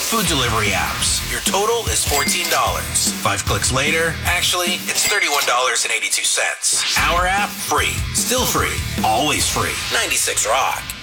food delivery apps. Your total is $14. 5 clicks later, actually, it's $31.82. Our app, free. Still free. Always free. 96 Rock.